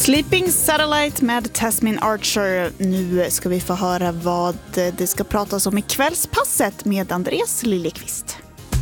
Sleeping Satellite med Tasmin Archer. Nu ska vi få höra vad det ska pratas om i kvällspasset med Andreas Liljeqvist.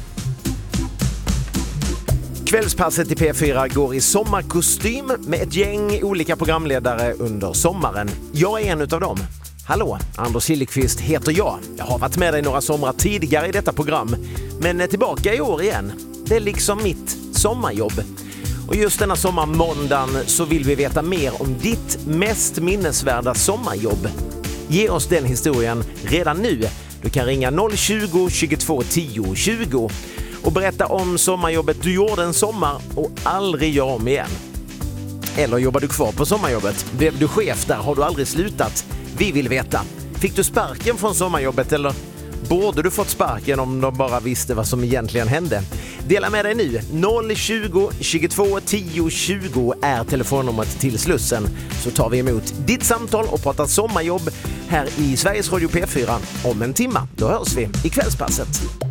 Kvällspasset i P4 går i sommarkostym med ett gäng olika programledare under sommaren. Jag är en utav dem. Hallå, Anders Liljeqvist heter jag. Jag har varit med dig några somrar tidigare i detta program, men är tillbaka i år igen. Det är liksom mitt sommarjobb. Och just denna sommarmåndagen så vill vi veta mer om ditt mest minnesvärda sommarjobb. Ge oss den historien redan nu. Du kan ringa 020 22 10 20 och berätta om sommarjobbet du gjorde en sommar och aldrig gör om igen. Eller jobbar du kvar på sommarjobbet? Blev du chef där? Har du aldrig slutat? Vi vill veta. Fick du sparken från sommarjobbet eller borde du fått sparken om de bara visste vad som egentligen hände? Dela med dig nu. 020 22 10 20 är telefonnumret till Slussen. Så tar vi emot ditt samtal och pratar sommarjobb här i Sveriges Radio P4 om en timma. Då hörs vi i kvällspasset.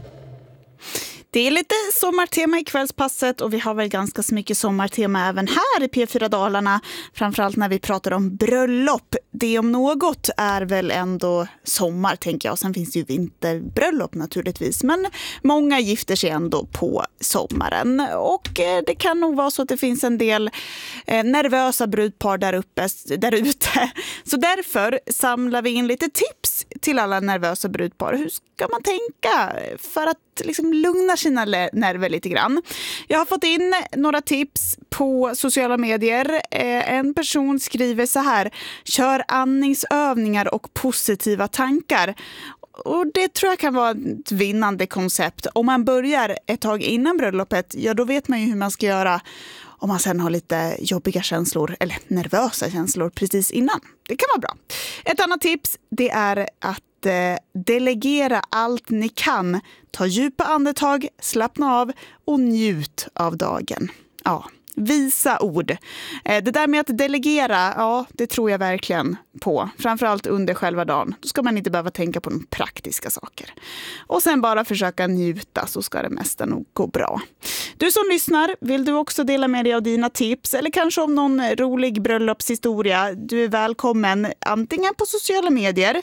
Det är lite sommartema i kvällspasset och vi har väl ganska så mycket sommartema även här i P4 Dalarna. Framförallt när vi pratar om bröllop. Det om något är väl ändå sommar, tänker jag. Sen finns det ju vinterbröllop naturligtvis. Men många gifter sig ändå på sommaren. Och det kan nog vara så att det finns en del nervösa brudpar där ute. Så därför samlar vi in lite tips till alla nervösa brudpar. Hur ska man tänka för att liksom lugna sina nerver lite grann? Jag har fått in några tips på sociala medier. En person skriver så här: kör andningsövningar och positiva tankar. Och det tror jag kan vara ett vinnande koncept. Om man börjar ett tag innan bröllopet, ja då vet man ju hur man ska göra om man sen har lite jobbiga känslor eller nervösa känslor precis innan. Det kan vara bra. Ett annat tips, det är att delegera allt ni kan. Ta djupa andetag, slappna av och njut av dagen. Ja, visa ord. Det där med att delegera, ja, det tror jag verkligen på. Framförallt under själva dagen. Då ska man inte behöva tänka på de praktiska saker. Och sen bara försöka njuta, så ska det mesta nog gå bra. Du som lyssnar, vill du också dela med dig av dina tips eller kanske om någon rolig bröllopshistoria? Du är välkommen antingen på sociala medier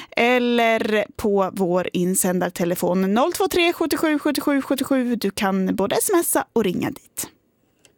eller på vår insändartelefon 023 77 77 77. Du kan både smsa och ringa dit.